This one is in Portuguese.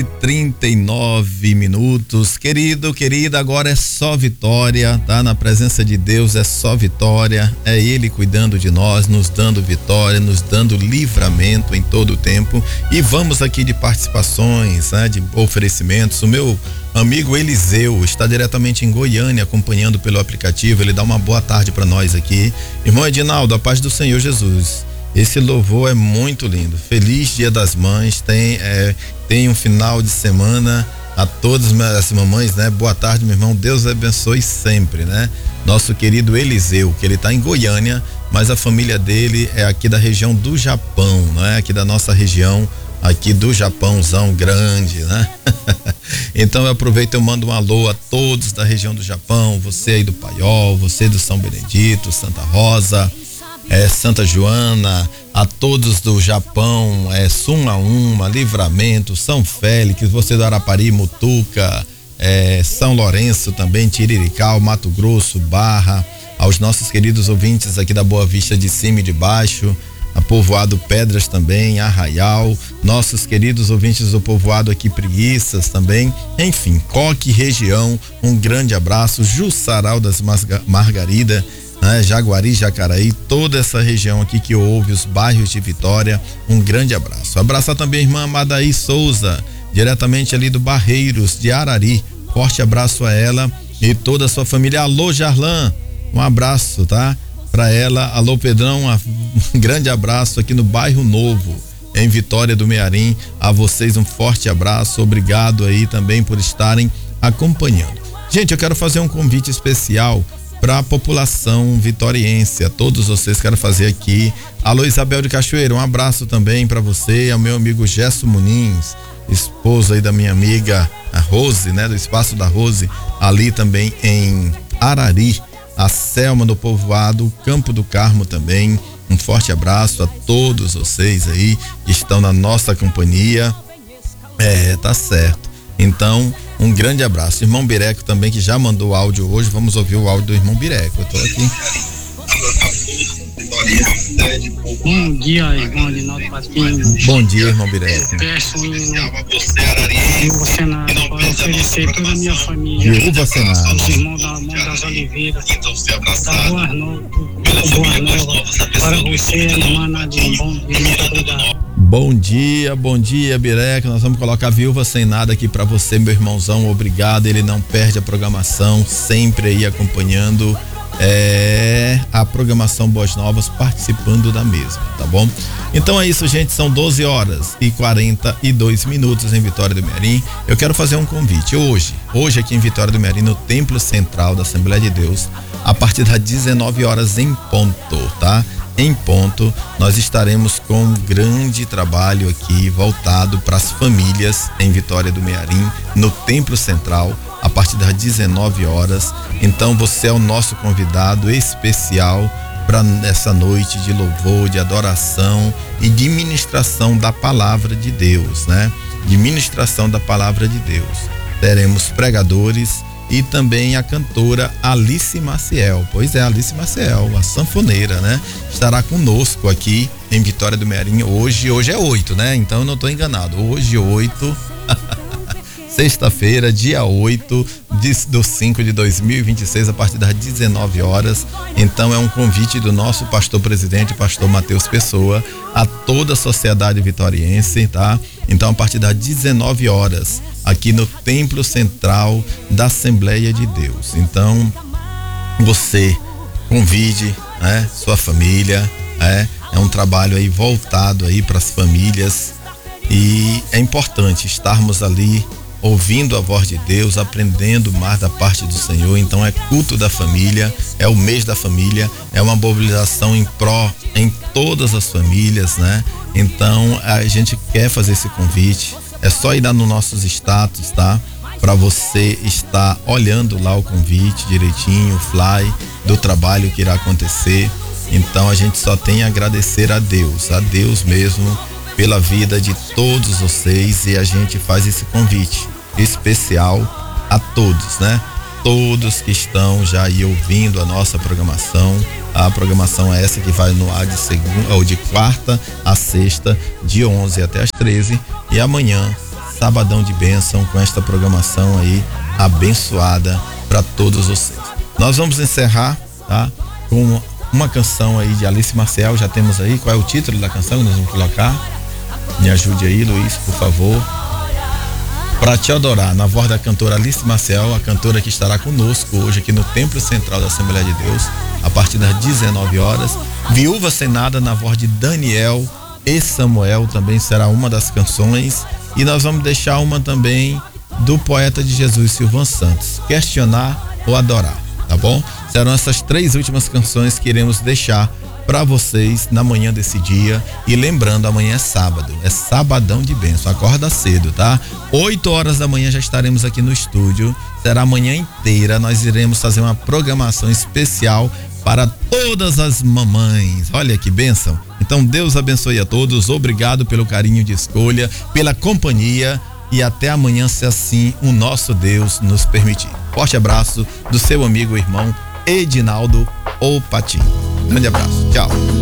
39 minutos. Querido, querida, agora é só vitória, tá? Na presença de Deus é só vitória. É Ele cuidando de nós, nos dando vitória, nos dando livramento em todo o tempo. E vamos aqui de participações, né? De oferecimentos. O meu amigo Eliseu está diretamente em Goiânia, acompanhando pelo aplicativo. Ele dá uma boa tarde para nós aqui. Irmão Edinaldo, a paz do Senhor Jesus. Esse louvor é muito lindo. Feliz Dia das Mães. Tem um final de semana a todas as mamães, né? Boa tarde, meu irmão. Deus abençoe sempre, né? Nosso querido Eliseu, que ele tá em Goiânia, mas a família dele é aqui da região do Japão, não é? Aqui da nossa região, aqui do Japãozão grande, né? Então eu aproveito e eu mando um alô a todos da região do Japão, você aí do Paiol, você do São Benedito, Santa Rosa, Santa Joana, a todos do Japão, Sumaúma, Livramento, São Félix, você do Arapari, Mutuca, São Lourenço também, Tirirical, Mato Grosso, Barra, aos nossos queridos ouvintes aqui da Boa Vista de Cima e de Baixo, a Povoado Pedras também, Arraial, nossos queridos ouvintes do povoado aqui Preguiças também, enfim, Coque região, um grande abraço, Jussaral das Margarida, né? Jaguari, Jacaraí, toda essa região aqui que ouve os bairros de Vitória, um grande abraço. Abraçar também a irmã Madaí Souza, diretamente ali do Barreiros de Arari, forte abraço a ela e toda a sua família. Alô Jarlan, um abraço, tá? Pra ela, alô Pedrão, um grande abraço aqui no bairro Novo, em Vitória do Mearim, a vocês um forte abraço, obrigado aí também por estarem acompanhando. Gente, eu quero fazer um convite especial para a população vitoriense, a todos vocês quero fazer aqui. Alô Isabel de Cachoeira, um abraço também para você, ao meu amigo Gesso Muniz, esposo aí da minha amiga a Rose, né, do Espaço da Rose, ali também em Arari, a Selma do povoado Campo do Carmo também, um forte abraço a todos vocês aí que estão na nossa companhia. Tá certo. Então, um grande abraço. Irmão Bireco também, que já mandou áudio hoje. Vamos ouvir o áudio do irmão Bireco. Eu tô aqui. Bom dia, irmão Adinaldo Patinho. Bom dia, irmão Bireco. Eu peço Viúva Senado para oferecer toda a minha família. Viúva Senado. Os irmãos da Mão das Oliveiras. Da Boas Novas. Para você, irmã Nadine. Bom dia, muito obrigado. Bom dia, Bireca. Nós vamos colocar a Viúva Sem Nada aqui pra você, meu irmãozão. Obrigado. Ele não perde a programação, sempre aí acompanhando a programação Boas Novas, participando da mesma, tá bom? Então é isso, gente. São 12 horas e 42 minutos em Vitória do Mearim. Eu quero fazer um convite. Hoje aqui em Vitória do Mearim, no Templo Central da Assembleia de Deus, a partir das 19 horas em ponto, tá? Em ponto, nós estaremos com um grande trabalho aqui voltado para as famílias em Vitória do Mearim, no Templo Central, a partir das 19 horas. Então você é o nosso convidado especial para essa noite de louvor, de adoração e de ministração da palavra de Deus, né? De ministração da palavra de Deus. Teremos pregadores e também a cantora Alice Maciel. Pois é, Alice Maciel, a sanfoneira, né? Estará conosco aqui em Vitória do Mearim hoje é 8, né? Então eu não estou enganado. Hoje 8, sexta-feira, dia 8 do 5 de 2026, a partir das 19 horas. Então é um convite do nosso pastor presidente, pastor Mateus Pessoa, a toda a sociedade vitoriense, tá? Então a partir das 19 horas, aqui no Templo Central da Assembleia de Deus. Então você convide, né, sua família, é um trabalho aí voltado aí para as famílias e é importante estarmos ali ouvindo a voz de Deus, aprendendo mais da parte do Senhor. Então é culto da família, é o mês da família, é uma mobilização em todas as famílias, né? Então a gente quer fazer esse convite. É só ir lá nos nossos status, tá? Para você estar olhando lá o convite direitinho, o fly do trabalho que irá acontecer. Então a gente só tem a agradecer a Deus mesmo, pela vida de todos vocês, e a gente faz esse convite especial a todos, né? Todos que estão já aí ouvindo a nossa programação. A programação é essa que vai no ar de segunda ou de quarta a sexta, de 11 até as 13, e amanhã sabadão de bênção com esta programação aí abençoada para todos vocês. Nós vamos encerrar, tá? Com uma canção aí de Alice Marcial, já temos aí, qual é o título da canção que nós vamos colocar? Me ajude aí, Luiz, por favor. Pra Te Adorar, na voz da cantora Alice Marcial, a cantora que estará conosco hoje aqui no Templo Central da Assembleia de Deus, a partir das 19 horas. Viúva Sem Nada, na voz de Daniel e Samuel, também será uma das canções. E nós vamos deixar uma também do poeta de Jesus, Silvan Santos, Questionar ou Adorar, tá bom? Serão essas 3 últimas canções que iremos deixar para vocês na manhã desse dia. E lembrando, amanhã é sábado, é sabadão de bênção, acorda cedo, tá? 8 horas da manhã já estaremos aqui no estúdio, será a manhã inteira, nós iremos fazer uma programação especial para todas as mamães. Olha que bênção. Então Deus abençoe a todos, obrigado pelo carinho de escolha, pela companhia, e até amanhã, se assim o nosso Deus nos permitir. Forte abraço do seu amigo e irmão Edinaldo, o Patinho. Grande abraço, tchau.